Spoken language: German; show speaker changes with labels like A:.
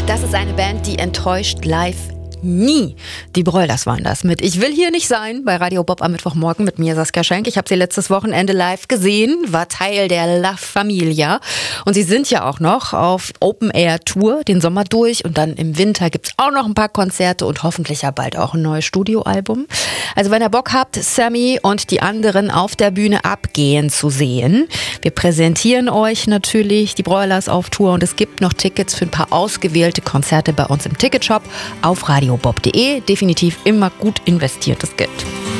A: Das ist eine Band, die enttäuscht live nie. Die Broilers waren das mit Ich will hier nicht sein bei Radio Bob am Mittwochmorgen mit mir, Saskia Schenk. Ich habe sie letztes Wochenende live gesehen, war Teil der La Familia. Und sie sind ja auch noch auf Open-Air-Tour den Sommer durch. Und dann im Winter gibt's auch noch ein paar Konzerte und hoffentlich ja bald auch ein neues Studioalbum. Also wenn ihr Bock habt, Sammy und die anderen auf der Bühne abgehen zu sehen. Wir präsentieren euch natürlich die Broilers auf Tour und es gibt noch Tickets für ein paar ausgewählte Konzerte bei uns im Ticketshop auf radiobob.de. Definitiv immer gut investiertes Geld.